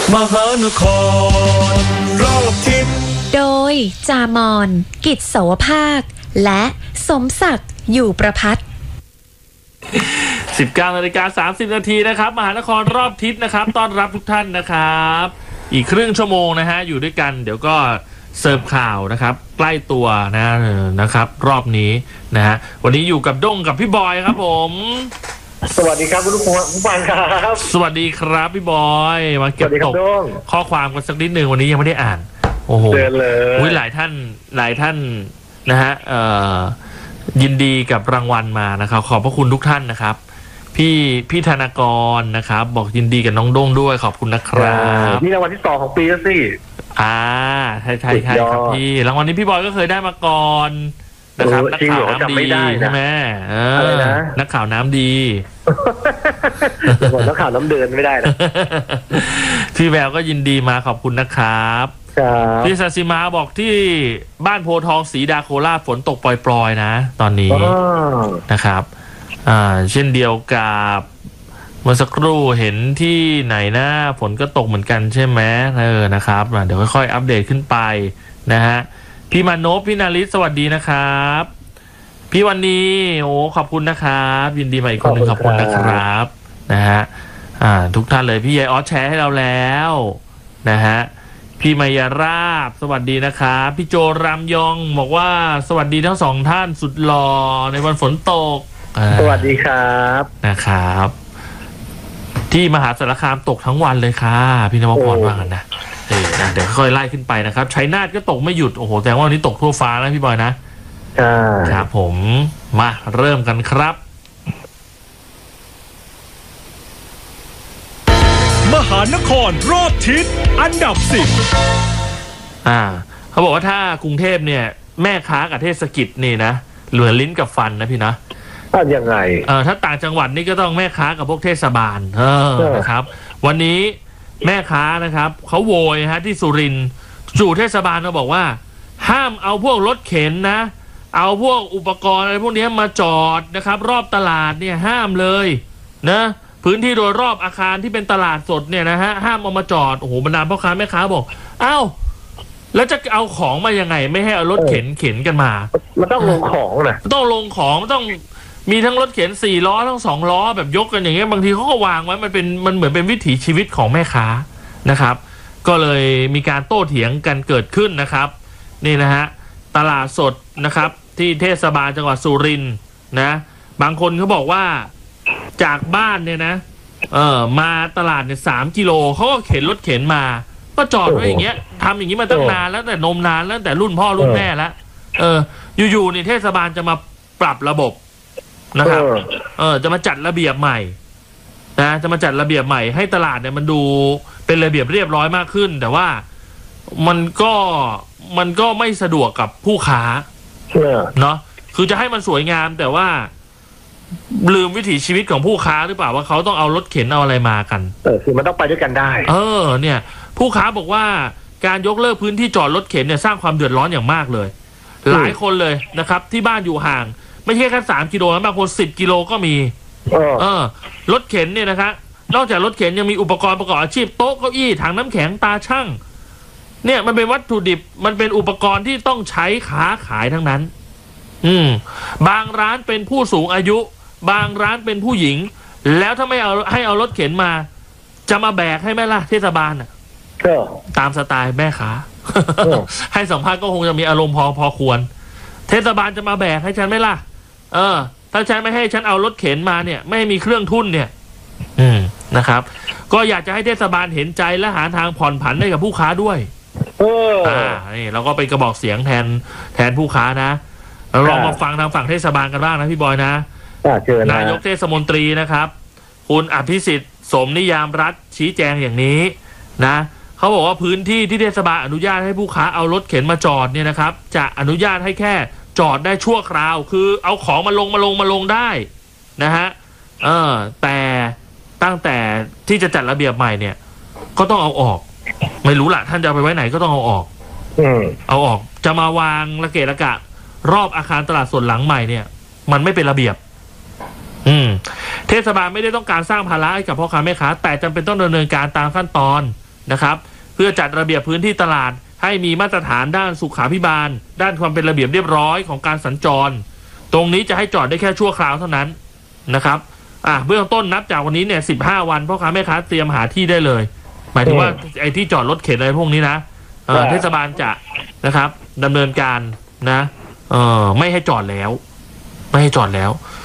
มหานครรอบทิศโดยจามอนกิจโสภาคและสมศักดิ์อยู่ประภัต 19:30 นาทีนะครับมหานครรอบทิศนะครับต้อนรับทุกท่านนะครับอีกครึ่งชั่วโมงนะฮะอยู่ด้วยกันเดี๋ยวก็เสิร์ฟข่าวนะครับใกล้ตัวนะครับรอบนี้นะฮะวันนี้อยู่กับด้งกับพี่บอยครับผมสวัสดีครับคุณผู้ฟังครับสวัสดีครับพี่บอยมาเก็บตกข้อความกันสักนิดนึงวันนี้ยังไม่ได้อ่านโอ้โหหลายท่านนะฮะยินดีกับรางวัลมานะครับขอบพระคุณทุกท่านนะครับพี่ธนากรนะครับบอกยินดีกับน้องด้งด้วยขอบคุณนะครับนี่รางวัลที่2ของปีแล้วสิใช่ครับพี่รางวัลนี้พี่บอยก็เคยได้มาก่อนนะครับนักข่าวน้ำดีใช่ไหมนักข่าวน้ำดีนักข่าวน้ำเดินไม่ได้นะพี่แววก็ยินดีมาขอบคุณนะครับพี่ศาสิมาบอกที่บ้านโพทองศรีดาโคราชฝนตกปล่อยๆนะตอนนี้นะครับเช่นเดียวกับเมื่อสักครู่เห็นที่ไหนนะฝนก็ตกเหมือนกันใช่ไหมนะครับเดี๋ยวค่อยๆอัปเดตขึ้นไปนะฮะพี่มานพพี่นาริศสวัสดีนะครับพี่วันนี้โอ้ขอบคุณนะครับยินดีมาอีกคนหนึ่งขอบคุณนะครับนะฮะทุกท่านเลยพี่ยายออสแชร์ให้เราแล้วนะฮะพี่มายาราบสวัสดีนะครับพี่โจรามยองบอกว่าสวัสดีทั้งสองท่านสุดหล่อในวันฝนตกสวัสดีครับนะครับที่มหาสารคามตกทั้งวันเลยค่ะพี่นวพรว่ากันนะเดี๋ยวค่อยไล่ขึ้นไปนะครับชัยนาทก็ตกไม่หยุดโอ้โหแต่ว่าวันนี้ตกทั่วฟ้านะพี่บอยนะครับผมมาเริ่มกันครับมหานครรอบทิศอันดับ10 เขาบอกว่าถ้ากรุงเทพเนี่ยแม่ค้ากับเทศกิจนี่นะเหลือลิ้นกับฟันนะพี่นะยังไงถ้าต่างจังหวัดนี่ก็ต้องแม่ค้ากับพวกเทศบาลนะครับวันนี้แม่ค้านะครับเขาโวยที่สุรินทร์จู่เทศบาลเขาบอกว่าห้ามเอาพวกรถเข็นนะเอาพวกอุปกรณ์อะไรพวกนี้มาจอดนะครับรอบตลาดเนี่ยห้ามเลยนะพื้นที่โดยรอบอาคารที่เป็นตลาดสดเนี่ยนะฮะห้ามเอามาจอดโอ้โหบรรดาพ่อค้าแม่ค้าบอกอ้าวแล้วจะเอาของมายังไงไม่ให้เอารถเข็นกันมามันต้องลงของนะต้องลงของต้องมีทั้งรถเข็น4ล้อทั้ง2ล้อแบบยกกันอย่างเงี้ยบางทีเขาก็วางไว้มันเหมือนเป็นวิถีชีวิตของแม่ค้านะครับก็เลยมีการโต้เถียงกันเกิดขึ้นนะครับนี่นะฮะตลาดสดนะครับที่เทศบาลจังหวัดสุรินทร์นะบางคนเขาบอกว่าจากบ้านเนี่ยนะมาตลาดเนี่ย3 กิโลเขาก็เข็นรถเข็นมาก็จอดไว้อย่างเงี้ยทำอย่างนี้มาตั้งนานแล้วแต่นมนานแล้วแต่รุ่นพ่อรุ่นแม่แล้วอยู่ๆนี่เทศบาลจะมาปรับระบบนะครับจะมาจัดระเบียบใหม่นะจะมาจัดระเบียบใหม่ให้ตลาดเนี่ยมันดูเป็นระเบียบเรียบร้อยมากขึ้นแต่ว่ามันก็ไม่สะดวกกับผู้ค้าเนาะคือจะให้มันสวยงามแต่ว่าลืมวิถีชีวิตของผู้ค้าหรือเปล่าว่าเขาต้องเอารถเข็นเอาอะไรมากันคือมันต้องไปด้วยกันได้เนี่ยผู้ค้าบอกว่าการยกเลิกพื้นที่จอดรถเข็นเนี่ยสร้างความเดือดร้อนอย่างมากเลยหลายคนเลยนะครับที่บ้านอยู่ห่างไม่ใช่แค่3 กิโลนะบางคน10 กิโลก็มีรถเข็นเนี่ยนะครับนอกจากรถเข็นยังมีอุปกรณ์ประกอบอาชีพโต๊ะเก้าอี้ถังน้ำแข็งตาช่างเนี่ยมันเป็นวัตถุดิบมันเป็นอุปกรณ์ที่ต้องใช้ค้าขายทั้งนั้นบางร้านเป็นผู้สูงอายุบางร้านเป็นผู้หญิงแล้วถ้าไม่เอาให้เอารถเข็นมาจะมาแบกให้ไหมล่ะเทศบาลตามสไตล์แม่ค้าให้สัมภาษณ์ก็คงจะมีอารมณ์พอควรเทศบาลจะมาแบกให้ฉันไหมล่ะถ้าฉันไม่ให้ฉันเอารถเข็นมาเนี่ยไม่มีเครื่องทุ่นเนี่ยนะครับก็อยากจะให้เทศบาลเห็นใจและหาทางผ่อนผันให้กับผู้ค้าด้วยนี่เราก็เป็นกระบอกเสียงแทนผู้ค้านะเราลองมาฟังทางฝั่งเทศบาลกันบ้างนะพี่บอยนะนายกเทศมนตรีนะครับคุณอภิสิทธิ์สมนิยามรัฐชี้แจงอย่างนี้นะเขาบอกว่าพื้นที่ที่เทศบาลอนุญาตให้ผู้ค้าเอารถเข็นมาจอดเนี่ยนะครับจะอนุญาตให้แค่จอดได้ชั่วคราวคือเอาของมาลงได้นะฮะแต่ตั้งแต่ที่จะจัดระเบียบใหม่เนี่ยก็ต้องเอาออกไม่รู้ล่ะท่านจะเอาไปไว้ไหนก็ต้องเอาออกจะมาวางระเกะระกะรอบอาคารตลาดสดหลังใหม่เนี่ยมันไม่เป็นระเบียบเทศบาลไม่ได้ต้องการสร้างภาระให้กับพ่อค้าแม่ค้าแต่จำเป็นต้องดำเนินการตามขั้นตอนนะครับ เพื่อจัดระเบียบพื้นที่ตลาดให้มีมาตรฐานด้านสุขาภิบาลด้านความเป็นระเบียบเรียบร้อยของการสัญจรตรงนี้จะให้จอดได้แค่ชั่วคราวเท่านั้นนะครับเบื้องต้นนับจากวันนี้เนี่ย15 วันพ่อค้าแม่ค้าเตรียมหาที่ได้เลยหมายถึงว่าไอ้ที่จอดรถเข็นอะไรพวกนี้นะเทศบาลจะนะครับดำเนินการนะไม่ให้จอดแล้ว